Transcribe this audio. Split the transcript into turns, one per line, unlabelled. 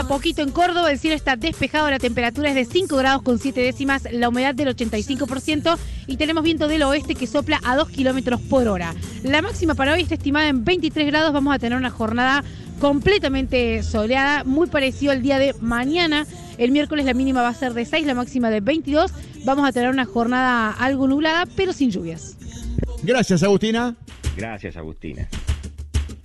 poquito en Córdoba, el cielo está despejado, la temperatura es de 5 grados con 7 décimas, la humedad del 85% y tenemos viento del oeste que sopla a 2 kilómetros por hora. La máxima para hoy está estimada en 23 grados, vamos a tener una jornada completamente soleada, muy parecido al día de mañana. El miércoles la mínima va a ser de 6, la máxima de 22. Vamos a tener una jornada algo nublada, pero sin lluvias.
Gracias, Agustina.
Gracias, Agustina.